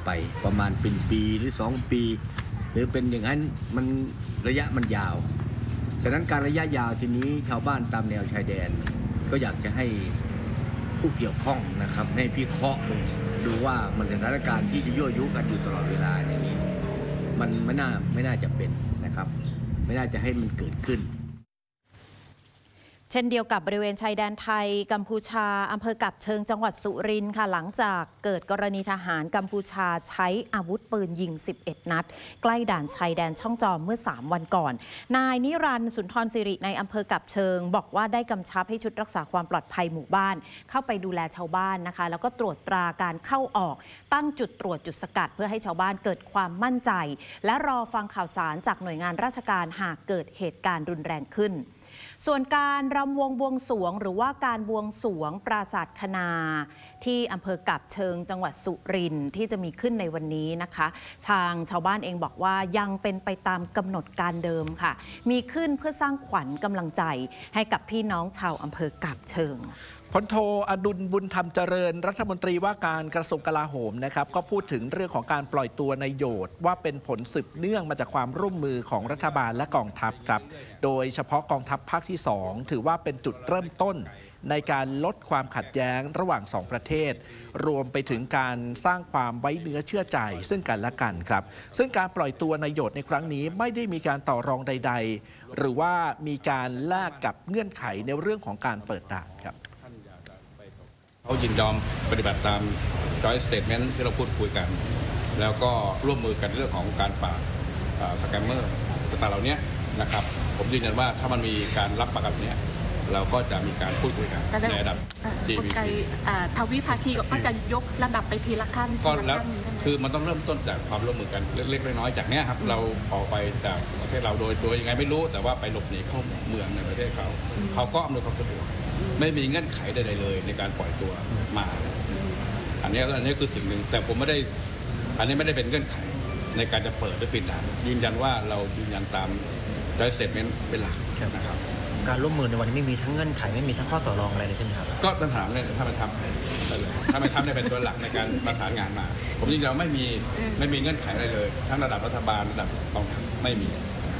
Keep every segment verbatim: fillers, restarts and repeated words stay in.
ไปประมาณเป็นปีหรือสองปีหรือเป็นอย่างนั้นมันระยะมันยาวฉะนั้นการระยะยาวทีนี้ชาวบ้านตามแนวชายแดนก็อยากจะให้ผู้เกี่ยวข้องนะครับให้พิเคราะห์ดูว่ามันสถานการณ์ที่จะยั่วยุกันอยู่ตลอดเวลาอย่างนี้มันไม่น่าไม่น่าจะเป็นนะครับไม่น่าจะให้มันเกิดขึ้นเช่นเดียวกับบริเวณชายแดนไทยกัมพูชาอำเภอกับเชิงจังหวัดสุรินทร์ค่ะหลังจากเกิดกรณีทหารกัมพูชาใช้อาวุธปืนยิงสิบเอ็ดนัดใกล้ด่านชายแดนช่องจอมเมื่อสามวันก่อนนายนิรันดร์สุนทรสิริในอำเภอกับเชิงบอกว่าได้กำชับให้ชุดรักษาความปลอดภัยหมู่บ้านเข้าไปดูแลชาวบ้านนะคะแล้วก็ตรวจตราการเข้าออกตั้งจุดตรวจจุดสกัดเพื่อให้ชาวบ้านเกิดความมั่นใจและรอฟังข่าวสารจากหน่วยงานราชการหากเกิดเหตุการณ์รุนแรงขึ้นส่วนการรำวงบวงสรวงหรือว่าการบวงสรวงปราสาทคณาที่อำเภอกับเชิงจังหวัดสุรินทร์ที่จะมีขึ้นในวันนี้นะคะทางชาวบ้านเองบอกว่ายังเป็นไปตามกำหนดการเดิมค่ะมีขึ้นเพื่อสร้างขวัญกำลังใจให้กับพี่น้องชาวอำเภอกับเชิงพลโทอดุลบุญธรรมเจริญรัฐมนตรีว่าการกระทรวงกลาโหมนะครับก็พูดถึงเรื่องของการปล่อยตัวในโยชน์ว่าเป็นผลสืบเนื่องมาจากความร่วมมือของรัฐบาลและกองทัพครับโดยเฉพาะกองทัพภาคที่สองถือว่าเป็นจุดเริ่มต้นในการลดความขัดแย้งระหว่างสองประเทศรวมไปถึงการสร้างความไว้เนื้อเชื่อใจซึ่งกันและกันครับซึ่งการปล่อยตัวในโยชน์ในครั้งนี้ไม่ได้มีการต่อรองใดๆหรือว่ามีการแลกกับเงื่อนไขในเรื่องของการเปิดด่านครับเขายินยอมปฏิบัติตาม Joint Statement ที่เราพูดคุยกันแล้วก็ร่วมมือกันเรื่องของการปราบสแกมเมอร์ต่างๆเหล่านี้นะครับผมยืนยันว่าถ้ามันมีการรับปากแบบนี้เราก็จะมีการพูดคุยกันในระดับ จี บี ซีทวิภาคีก็จะยกระดับไปทีละขั้นก็แล้วคือมันต้องเริ่มต้นจากความร่วมมือกันเล็กๆน้อยๆจากนี้ครับเราออกไปจากประเทศเราโดยโดยยังไงไม่รู้แต่ว่าไปหลบหนีเข้าเมืองในประเทศเขาเขาก็อำนวยความสะดวกไม่มีเงื่อนไขใดๆเลยในการปล่อยตัวมาอันนี้อันนี้คือสิ่งหนึ่งแต่ผมไม่ได้อันนี้ไม่ได้เป็นเงื่อนไขในการจะเปิดหรือปิดด่านยืนยันว่าเรายืนยันตาม Joint Statement เป็นหลักนะครับการร่วมมือในวันนี้ไม่มีทั้งเงื่อนไขไม่มีทั้งข้อต่อรองอะไรเลยใช่ไหมครับก็ต้องถามเลยถ้ามันทำถ้ามันทำได้เป็นตัวหลักในการประสานงานมาผมยืนยันไม่มีไม่มีเงื่อนไขอะไรเลยทั้งระดับรัฐบาลระดับกองทัพไม่มี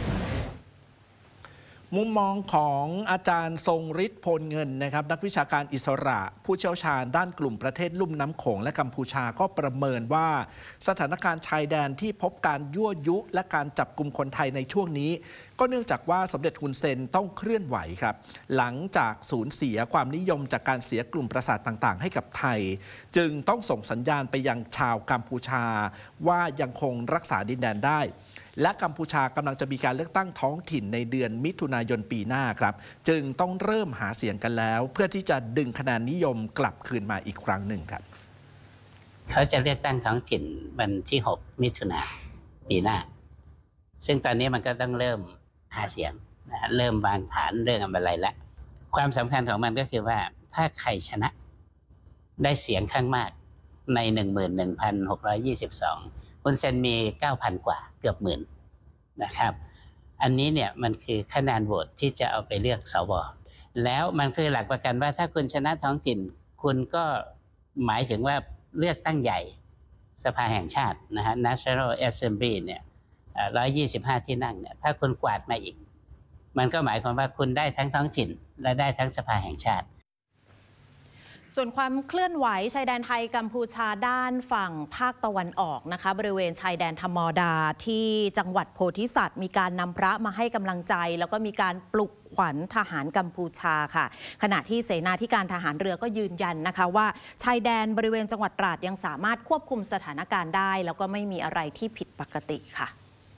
มุมมองของอาจารย์ทรงฤทธิ์พลเงินนะครับนักวิชาการอิสระผู้เชี่ยวชาญด้านกลุ่มประเทศลุ่มน้ำโขงและกัมพูชาก็ประเมินว่าสถานการณ์ชายแดนที่พบการยั่วยุและการจับกลุ่มคนไทยในช่วงนี้ก็เนื่องจากว่าสมเด็จฮุนเซนต้องเคลื่อนไหวครับหลังจากสูญเสียความนิยมจากการเสียกลุ่มประสาทต่างๆให้กับไทยจึงต้องส่งสัญญาณไปยังชาวกัมพูชาว่ายังคงรักษาดินแดนได้และกัมพูชากำลังจะมีการเลือกตั้งท้องถิ่นในเดือนมิถุนายนปีหน้าครับจึงต้องเริ่มหาเสียงกันแล้วเพื่อที่จะดึงคะแนนนิยมกลับคืนมาอีกครั้งหนึ่งครับเขาจะเลือกตั้งท้องถิ่นวันที่หกมิถุนายนปีหน้าซึ่งตอนนี้มันก็ต้องเริ่มหาเสียงนะเริ่มวางฐานเรื่องอะไรแล้วความสำคัญของมันก็คือว่าถ้าใครชนะได้เสียงข้างมากใน หนึ่งหมื่นหนึ่งพันหกร้อยยี่สิบสองฮุนเซนมี เก้าพัน กว่าเกือบหมื่นนะครับอันนี้เนี่ยมันคือคะแนนโหวตที่จะเอาไปเลือกสวแล้วมันคือหลักประกันว่าถ้าคุณชนะท้องถิ่นคุณก็หมายถึงว่าเลือกตั้งใหญ่สภาแห่งชาตินะฮะ National Assembly เนี่ยหนึ่งร้อยยี่สิบห้าที่นั่งเนี่ยถ้าคุณกวาดมาอีกมันก็หมายความว่าคุณได้ทั้งท้องถิ่นและได้ทั้งสภาแห่งชาติส่วนความเคลื่อนไหวชายแดนไทยกัมพูชาด้านฝั่งภาคตะวันออกนะคะบริเวณชายแดนธรรมดาที่จังหวัดโพธิสัตว์มีการนำพระมาให้กำลังใจแล้วก็มีการปลุกขวัญทหารกัมพูชาค่ะขณะที่เสนาธิการทหารเรือก็ยืนยันนะคะว่าชายแดนบริเวณจังหวัดตราดยังสามารถควบคุมสถานการณ์ได้แล้วก็ไม่มีอะไรที่ผิดปกติค่ะ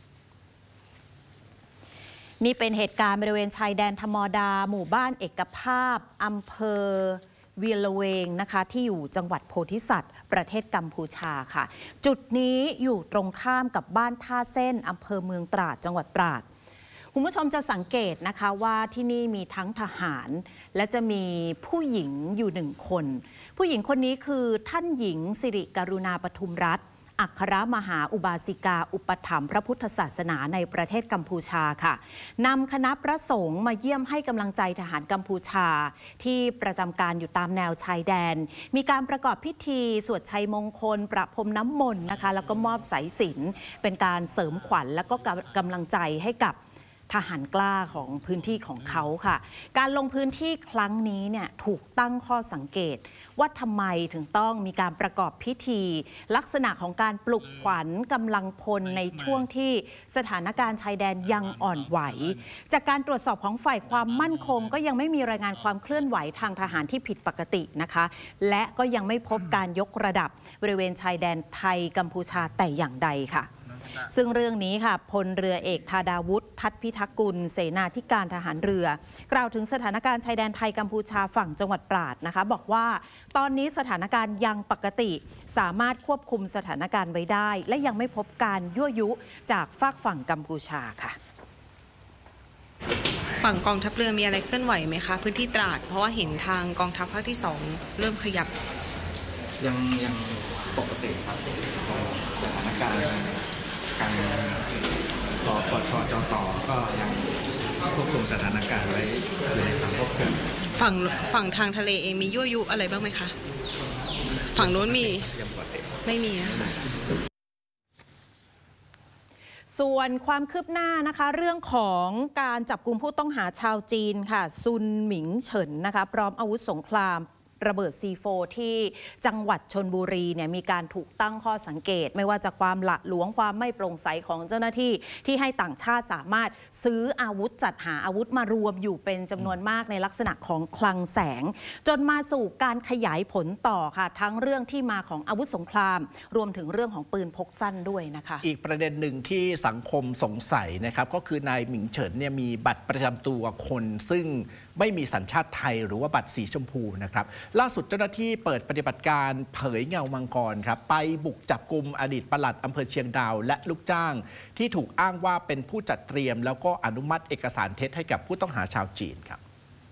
นี่เป็นเหตุการณ์บริเวณชายแดนธรรมดาหมู่บ้านเอกภาพอำเภอเวียนละเวงนะคะที่อยู่จังหวัดโพธิสัตว์ประเทศกัมพูชาค่ะจุดนี้อยู่ตรงข้ามกับบ้านท่าเส้นอำเภอเมืองตราดจังหวัดตราดคุณผู้ชมจะสังเกตนะคะว่าที่นี่มีทั้งทหารและจะมีผู้หญิงอยู่หนึ่งคนผู้หญิงคนนี้คือท่านหญิงสิริกรุณาปทุมรัตน์อัครมหาอุบาสิกาอุปถัมภ์พระพุทธศาสนาในประเทศกัมพูชาค่ะนำคณะพระสงฆ์มาเยี่ยมให้กำลังใจทหารกัมพูชาที่ประจำการอยู่ตามแนวชายแดนมีการประกอบพิธีสวดชัยมงคลประพรมน้ำมนต์นะคะแล้วก็มอบสายสิญจน์เป็นการเสริมขวัญและก็กำลังใจให้กับทหารกล้าของพื้นที่ของเขาค่ะการลงพื้นที่ครั้งนี้เนี่ยถูกตั้งข้อสังเกตว่าทำไมถึงต้องมีการประกอบพิธีลักษณะของการปลุกขวัญกำลังพลในช่วงที่สถานการณ์ชายแดนยังอ่อนไหวจากการตรวจสอบของฝ่ายความมั่นคงก็ยังไม่มีรายงานความเคลื่อนไหวทางทหารที่ผิดปกตินะคะและก็ยังไม่พบการยกระดับบริเวณชายแดนไทยกัมพูชาแต่อย่างใดค่ะซึ่งเรื่องนี้ค่ะพลเรือเอกธาดาวุฒิทัตพิทักษ์กุลเสนาธิการทหารเรือกล่าวถึงสถานการณ์ชายแดนไทยกัมพูชาฝั่งจังหวัดตราดนะคะบอกว่าตอนนี้สถานการณ์ยังปกติสามารถควบคุมสถานการณ์ไว้ได้และยังไม่พบการยั่วยุจากฝากฝั่งกัมพูชาค่ะฝั่งกองทัพเรือมีอะไรเคลื่อนไหวไหมคะพื้นที่ตราดเพราะว่าเห็นทางกองทัพภาคที่สองเริ่มขยับยังยังปกติครับสถานการณ์ทางปปชจตก็ยังควบคุมสถานการณ์ไว้อยู่ในความควบคุมฝั่งฝั่งทางทะเลเองมียั่วยุอะไรบ้างไหมคะฝั่งโน้นมีไม่มีส่วนความคืบหน้านะคะเรื่องของการจับกุมผู้ต้องหาชาวจีนค่ะซุนหมิงเฉินนะคะพร้อมอาวุธสงครามระเบิด ซี โฟร์ ที่จังหวัดชลบุรีเนี่ยมีการถูกตั้งข้อสังเกตไม่ว่าจะความหละหลวมความไม่โปร่งใสของเจ้าหน้าที่ที่ให้ต่างชาติสามารถซื้ออาวุธจัดหาอาวุธมารวมอยู่เป็นจำนวนมากในลักษณะของคลังแสงจนมาสู่การขยายผลต่อค่ะทั้งเรื่องที่มาของอาวุธสงครามรวมถึงเรื่องของปืนพกสั้นด้วยนะคะอีกประเด็นหนึ่งที่สังคมสงสัยนะครับก็คือนายหมิงเฉินเนี่ยมีบัตรประจำตัวคนซึ่งไม่มีสัญชาติไทยหรือว่าบัตรสีชมพูนะครับล่าสุดเจ้าหน้าที่เปิดปฏิบัติการเผยเงามังกรครับไปบุกจับกุมอดีตปลัดอำเภอเชียงดาวและลูกจ้างที่ถูกอ้างว่าเป็นผู้จัดเตรียมแล้วก็อนุมัติเอกสารเท็จให้กับผู้ต้องหาชาวจีนครับ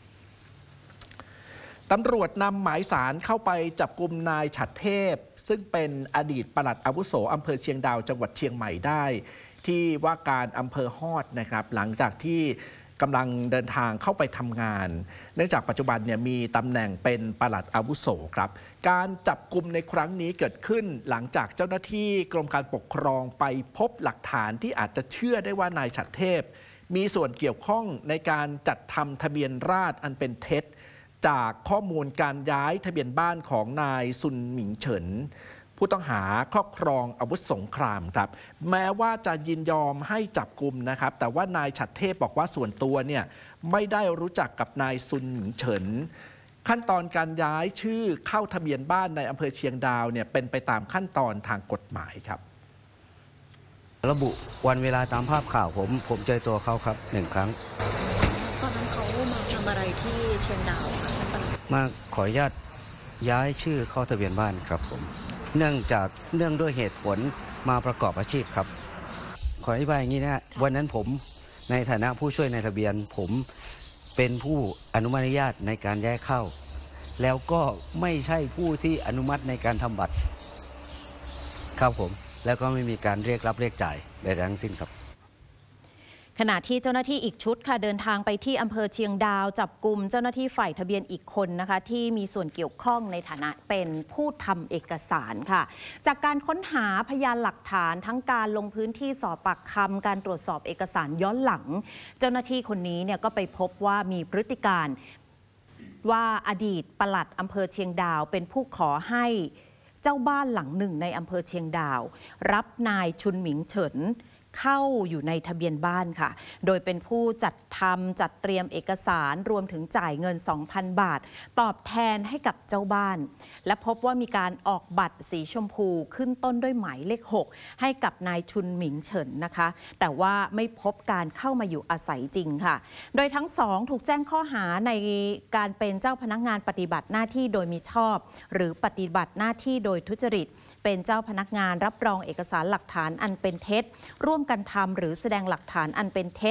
ตำรวจนำหมายสารเข้าไปจับกุมนายฉัตรเทพซึ่งเป็นอดีตปลัดอาวุโสอำเภอเชียงดาวจังหวัดเชียงใหม่ได้ที่ว่าการอำเภอฮอดนะครับหลังจากที่กำลังเดินทางเข้าไปทำงานเนื่องจากปัจจุบันเนี่ยมีตำแหน่งเป็นปลัดอาวุโสครับการจับกุมในครั้งนี้เกิดขึ้นหลังจากเจ้าหน้าที่กรมการปกครองไปพบหลักฐานที่อาจจะเชื่อได้ว่านายฉัตรเทพมีส่วนเกี่ยวข้องในการจัดทำทะเบียนราษฎร์อันเป็นเท็จจากข้อมูลการย้ายทะเบียนบ้านของนายซุนหมิงเฉินผู้ต้องหาครอบครองอาวุธสงครามครับแม้ว่าจะยินยอมให้จับกุมนะครับแต่ว่านายฉัตรเทพบอกว่าส่วนตัวเนี่ยไม่ได้รู้จักกับนายซุนหมิงเฉินขั้นตอนการย้ายชื่อเข้าทะเบียนบ้านในอำเภอเชียงดาวเนี่ยเป็นไปตามขั้นตอนทางกฎหมายครับระบุวันเวลาตามภาพข่าวผมผมเจอตัวเขาครับหนึ่งครั้งตอนนั้นเขามาทำอะไรที่เชียงดาวมาขออนุญาตย้ายชื่อเข้าทะเบียนบ้านครับผมเนื่องจากเนื่องด้วยเหตุผลมาประกอบอาชีพครับขออธิบายอย่างนี้นะวันนั้นผมในฐานะผู้ช่วยในทะเบียนผมเป็นผู้อนุมัติญาตในการย้ายเข้าแล้วก็ไม่ใช่ผู้ที่อนุมัติในการทำบัตรครับผมแล้วก็ไม่มีการเรียกรับเรียกจ่ายใดๆทั้งสิ้นครับขณะที่เจ้าหน้าที่อีกชุดค่ะเดินทางไปที่อำเภอเชียงดาวจับกุมเจ้าหน้าที่ฝ่ายทะเบียนอีกคนนะคะที่มีส่วนเกี่ยวข้องในฐานะเป็นผู้ทำเอกสารค่ะจากการค้นหาพยานหลักฐานทั้งการลงพื้นที่สอบปากคำการตรวจสอบเอกสารย้อนหลังเจ้าหน้าที่คนนี้เนี่ยก็ไปพบว่ามีพฤติการว่าอดีตปลัดอำเภอเชียงดาวเป็นผู้ขอให้เจ้าบ้านหลังหนึ่งในอำเภอเชียงดาวรับนายชุนหมิงเฉินเข้าอยู่ในทะเบียนบ้านค่ะโดยเป็นผู้จัดทำจัดเตรียมเอกสารรวมถึงจ่ายเงิน สองพัน บาทตอบแทนให้กับเจ้าบ้านและพบว่ามีการออกบัตรสีชมพูขึ้นต้นด้วยหมายเลขหกให้กับนายชุนหมิงเฉินนะคะแต่ว่าไม่พบการเข้ามาอยู่อาศัยจริงค่ะโดยทั้งสองถูกแจ้งข้อหาในการเป็นเจ้าพนักงานปฏิบัติหน้าที่โดยมิชอบหรือปฏิบัติหน้าที่โดยทุจริตเป็นเจ้าพนักงานรับรองเอกสารหลักฐานอันเป็นเท็จร่วมกันทำหรือแสดงหลักฐานอันเป็นเท็จ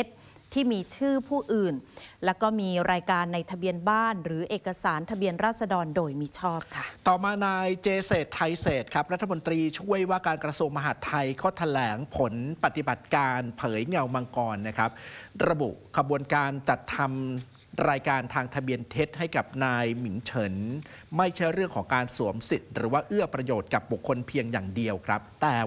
ที่มีชื่อผู้อื่น แล้วก็มีรายการในทะเบียนบ้านหรือเอกสารทะเบียนราษฎรโดยมิชอบค่ะต่อมานายเจเศรษฐ์ไทยเศรษฐ์ครับรัฐมนตรีช่วยว่าการกระทรวงมหาดไทยก็แถลงผลปฏิบัติการเผยเงามังกรนะครับระบุขบวนการจัดทำรายการทางทะเบียนเท็จให้กับนายหมิงเฉินไม่ใช่เรื่องของการสวมสิทธิ์หรือว่าเอื้อประโยชน์กับบุคคลเพียงอย่างเดียวครับแต่